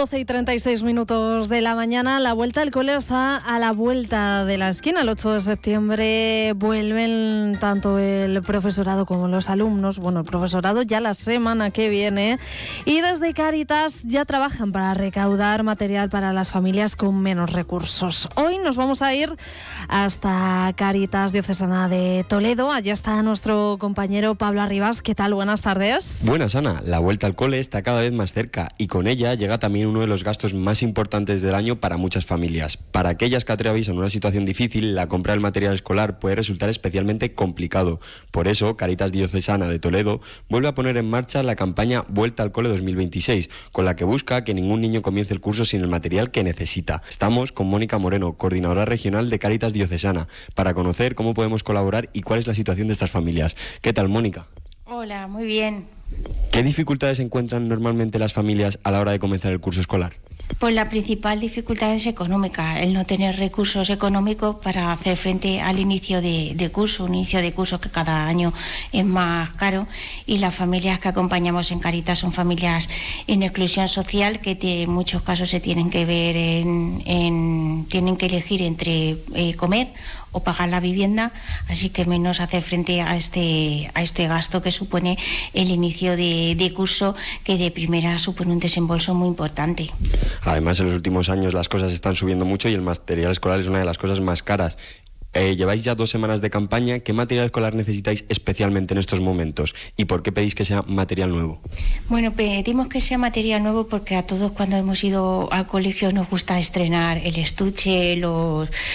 12:36 de la mañana, la vuelta al cole está a la vuelta de la esquina. El 8 de septiembre vuelven tanto el profesorado como los alumnos. Bueno, el profesorado ya la semana que viene. Y desde Cáritas ya trabajan para recaudar material para las familias con menos recursos. Hoy nos vamos a ir hasta Cáritas Diocesana de Toledo. Allá está nuestro compañero Pablo Arribas. ¿Qué tal? Buenas tardes. Buenas, Ana. La vuelta al cole está cada vez más cerca y con ella llega también uno de los gastos más importantes del año para muchas familias. Para aquellas que atraviesan una situación difícil, la compra del material escolar puede resultar especialmente complicado. Por eso, Cáritas Diocesana de Toledo vuelve a poner en marcha la campaña Vuelta al Cole 2026, con la que busca que ningún niño comience el curso sin el material que necesita. Estamos con Mónica Moreno, coordinadora regional de Cáritas Diocesana, para conocer cómo podemos colaborar y cuál es la situación de estas familias. ¿Qué tal, Mónica? Hola, muy bien. ¿Qué dificultades encuentran normalmente las familias a la hora de comenzar el curso escolar? Pues la principal dificultad es económica, el no tener recursos económicos para hacer frente al inicio de curso, un inicio de curso que cada año es más caro, y las familias que acompañamos en Cáritas son familias en exclusión social que en muchos casos se tienen que ver tienen que elegir entre comer o pagar la vivienda, así que menos hacer frente a este gasto que supone el inicio de curso, que de primera supone un desembolso muy importante. Además, en los últimos años las cosas están subiendo mucho y el material escolar es una de las cosas más caras. Lleváis ya 2 semanas de campaña. ¿Qué material escolar necesitáis especialmente en estos momentos? ¿Y por qué pedís que sea material nuevo? Bueno, pedimos que sea material nuevo porque a todos cuando hemos ido al colegio nos gusta estrenar el estuche,